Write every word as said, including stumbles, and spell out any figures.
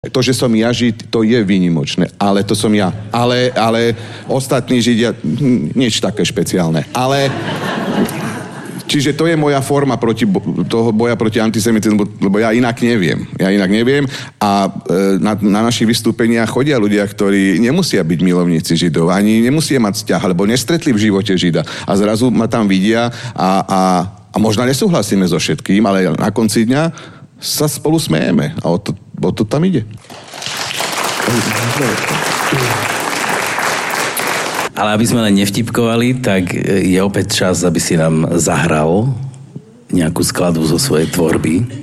To, že som ja Žid, to je výnimočné, ale to som ja. Ale, ale ostatní Židia, nič také špeciálne. Ale, čiže to je moja forma proti, toho boja proti antisemitizmu, lebo ja inak neviem. Ja inak neviem a e, na, na našich vystúpeniach chodia ľudia, ktorí nemusia byť milovníci Židov, ani nemusia mať vzťah, alebo nestretli v živote Žida. A zrazu ma tam vidia a, a, a možno nesúhlasíme so všetkým, ale na konci dňa sa spolu smejeme a o to, o to tam ide. Ale aby sme len nevtipkovali, tak je opäť čas, aby si nám zahral nejakú skladbu zo svojej tvorby.